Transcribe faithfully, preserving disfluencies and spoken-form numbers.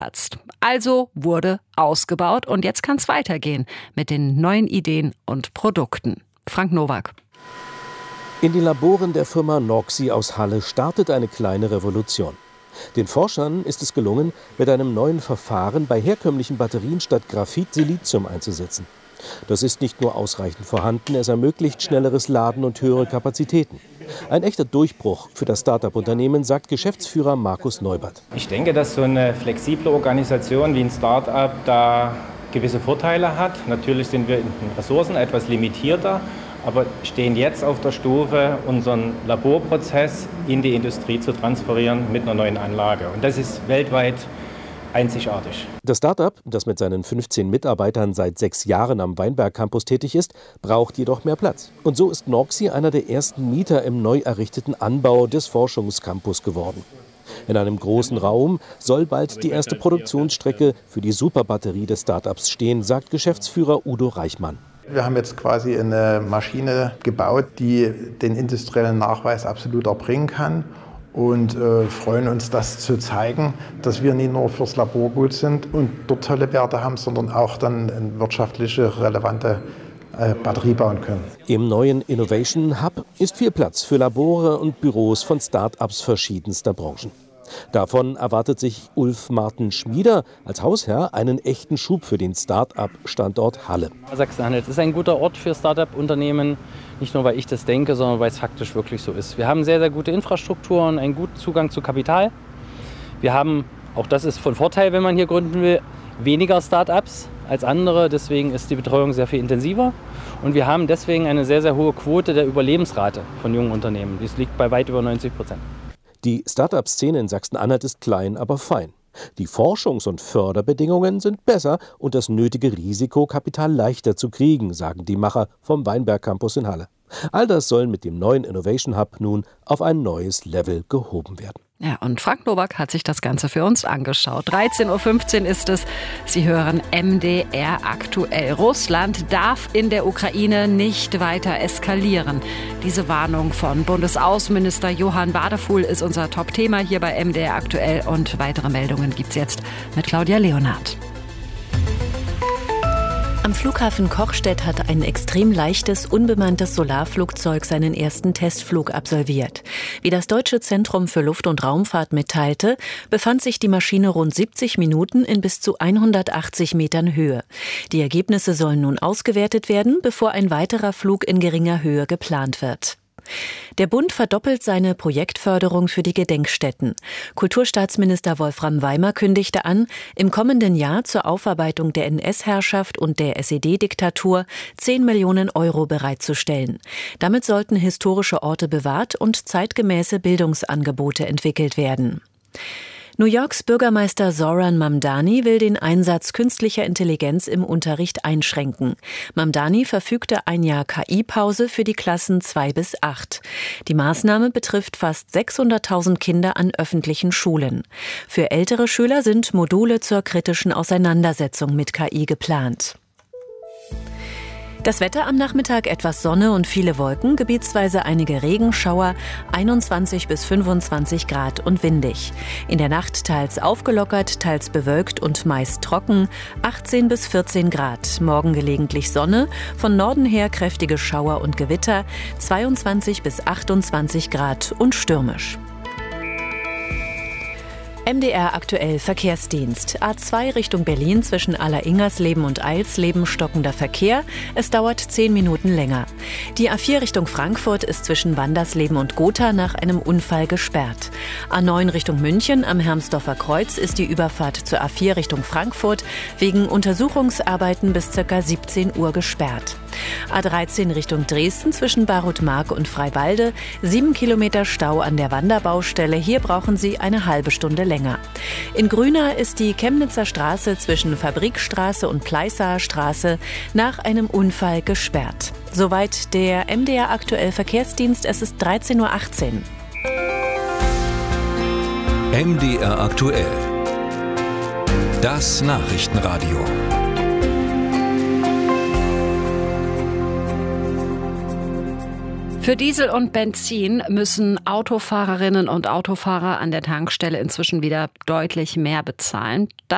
Also wurde ausgebaut und jetzt kann es weitergehen mit den neuen Ideen und Produkten. Frank Nowak. In den Laboren der Firma Norxi aus Halle startet eine kleine Revolution. Den Forschern ist es gelungen, mit einem neuen Verfahren bei herkömmlichen Batterien statt Graphit Silizium einzusetzen. Das ist nicht nur ausreichend vorhanden, es ermöglicht schnelleres Laden und höhere Kapazitäten. Ein echter Durchbruch für das Start-up-Unternehmen, sagt Geschäftsführer Markus Neubert. Ich denke, dass so eine flexible Organisation wie ein Start-up da gewisse Vorteile hat. Natürlich sind wir in den Ressourcen etwas limitierter, aber stehen jetzt auf der Stufe, unseren Laborprozess in die Industrie zu transferieren mit einer neuen Anlage. Und das ist weltweit einzigartig. Das Start-up, das mit seinen fünfzehn Mitarbeitern seit sechs Jahren am Weinberg Campus tätig ist, braucht jedoch mehr Platz. Und so ist Norxi einer der ersten Mieter im neu errichteten Anbau des Forschungscampus geworden. In einem großen Raum soll bald die erste Produktionsstrecke für die Superbatterie des Start-ups stehen, sagt Geschäftsführer Udo Reichmann. Wir haben jetzt quasi eine Maschine gebaut, die den industriellen Nachweis absolut erbringen kann. Und äh, freuen uns, das zu zeigen, dass wir nicht nur fürs Labor gut sind und dort tolle Werte haben, sondern auch dann eine wirtschaftliche, relevante äh, Batterie bauen können. Im neuen Innovation Hub ist viel Platz für Labore und Büros von Start-ups verschiedenster Branchen. Davon erwartet sich Ulf Martin Schmieder als Hausherr einen echten Schub für den Start-up-Standort Halle. Sachsen-Anhalt ist ein guter Ort für Start-up-Unternehmen, nicht nur weil ich das denke, sondern weil es faktisch wirklich so ist. Wir haben sehr, sehr gute Infrastrukturen, einen guten Zugang zu Kapital. Wir haben, auch das ist von Vorteil, wenn man hier gründen will, weniger Start-ups als andere. Deswegen ist die Betreuung sehr viel intensiver. Und wir haben deswegen eine sehr, sehr hohe Quote der Überlebensrate von jungen Unternehmen. Dies liegt bei weit über neunzig Prozent. Die Start-up-Szene in Sachsen-Anhalt ist klein, aber fein. Die Forschungs- und Förderbedingungen sind besser und das nötige Risikokapital leichter zu kriegen, sagen die Macher vom Weinberg Campus in Halle. All das soll mit dem neuen Innovation Hub nun auf ein neues Level gehoben werden. Ja, und Frank Nowak hat sich das Ganze für uns angeschaut. dreizehn Uhr fünfzehn ist es. Sie hören M D R aktuell. Russland darf in der Ukraine nicht weiter eskalieren. Diese Warnung von Bundesaußenminister Johann Wadefuhl ist unser Top-Thema hier bei M D R aktuell. Und weitere Meldungen gibt's jetzt mit Claudia Leonhardt. Am Flughafen Kochstedt hat ein extrem leichtes, unbemanntes Solarflugzeug seinen ersten Testflug absolviert. Wie das Deutsche Zentrum für Luft- und Raumfahrt mitteilte, befand sich die Maschine rund siebzig Minuten in bis zu hundertachtzig Metern Höhe. Die Ergebnisse sollen nun ausgewertet werden, bevor ein weiterer Flug in geringer Höhe geplant wird. Der Bund verdoppelt seine Projektförderung für die Gedenkstätten. Kulturstaatsminister Wolfram Weimer kündigte an, im kommenden Jahr zur Aufarbeitung der N S-Herrschaft und der S E D-Diktatur zehn Millionen Euro bereitzustellen. Damit sollten historische Orte bewahrt und zeitgemäße Bildungsangebote entwickelt werden. New Yorks Bürgermeister Zoran Mamdani will den Einsatz künstlicher Intelligenz im Unterricht einschränken. Mamdani verfügte ein Jahr K I-Pause für die Klassen zwei bis acht. Die Maßnahme betrifft fast sechshunderttausend Kinder an öffentlichen Schulen. Für ältere Schüler sind Module zur kritischen Auseinandersetzung mit K I geplant. Das Wetter am Nachmittag etwas Sonne und viele Wolken, gebietsweise einige Regenschauer, einundzwanzig bis fünfundzwanzig Grad und windig. In der Nacht teils aufgelockert, teils bewölkt und meist trocken, achtzehn bis vierzehn Grad. Morgen gelegentlich Sonne, von Norden her kräftige Schauer und Gewitter, zweiundzwanzig bis achtundzwanzig Grad und stürmisch. M D R aktuell Verkehrsdienst. A zwei Richtung Berlin zwischen Alleringersleben und Eilsleben stockender Verkehr. Es dauert zehn Minuten länger. Die A vier Richtung Frankfurt ist zwischen Wandersleben und Gotha nach einem Unfall gesperrt. A neun Richtung München am Hermsdorfer Kreuz ist die Überfahrt zur A vier Richtung Frankfurt wegen Untersuchungsarbeiten bis ca. siebzehn Uhr gesperrt. A dreizehn Richtung Dresden zwischen Barutmark und Freiwalde. Sieben Kilometer Stau an der Wanderbaustelle. Hier brauchen Sie eine halbe Stunde länger. In Grünau ist die Chemnitzer Straße zwischen Fabrikstraße und Pleissaer Straße nach einem Unfall gesperrt. Soweit der M D R aktuell Verkehrsdienst. Es ist dreizehn Uhr achtzehn. M D R aktuell. Das Nachrichtenradio. Für Diesel und Benzin müssen Autofahrerinnen und Autofahrer an der Tankstelle inzwischen wieder deutlich mehr bezahlen. Das